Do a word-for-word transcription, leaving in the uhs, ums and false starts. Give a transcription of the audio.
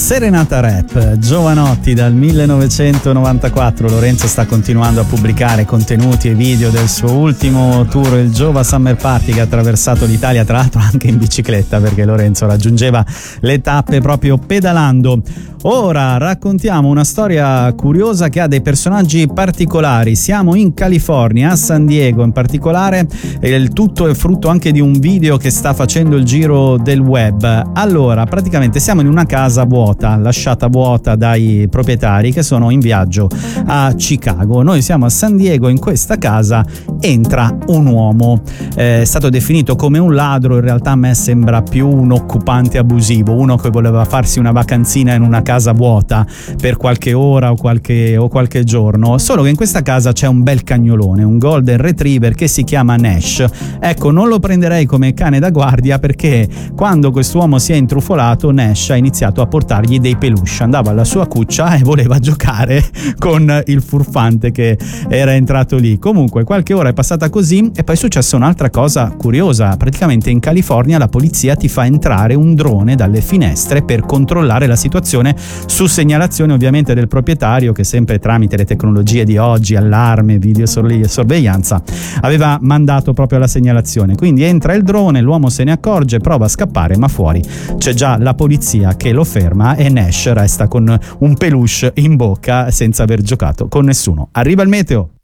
Serenata Rap, Giovanotti dal millenovecentonovantaquattro. Lorenzo sta continuando a pubblicare contenuti e video del suo ultimo tour, il Giova Summer Party, che ha attraversato l'Italia, tra l'altro anche in bicicletta, perché Lorenzo raggiungeva le tappe proprio pedalando. Ora raccontiamo una storia curiosa che ha dei personaggi particolari. Siamo in California, a San Diego in particolare, e il tutto è frutto anche di un video che sta facendo il giro del web. Allora, praticamente siamo in una casa vuota, lasciata vuota dai proprietari che sono in viaggio a Chicago. Noi siamo a San Diego, in questa casa entra un uomo, eh, è stato definito come un ladro, in realtà a me sembra più un occupante abusivo, uno che voleva farsi una vacanzina in una casa vuota per qualche ora o qualche, o qualche giorno. Solo che in questa casa c'è un bel cagnolone, un golden retriever che si chiama Nash. Ecco, non lo prenderei come cane da guardia, perché quando quest'uomo si è intrufolato, Nash ha iniziato a portargli dei peluche, andava alla sua cuccia e voleva giocare con il furfante che era entrato lì. Comunque qualche ora è passata così e poi è successa un'altra cosa curiosa. Praticamente in California la polizia ti fa entrare un drone dalle finestre per controllare la situazione, su segnalazione ovviamente del proprietario, che sempre tramite le tecnologie di oggi, allarme, videosorveglianza, aveva mandato proprio la segnalazione. Quindi entra il drone, l'uomo se ne accorge, prova a scappare, ma fuori c'è già la polizia che lo ferma e Nash resta con un peluche in bocca senza aver giocato con nessuno. Arriva il meteo.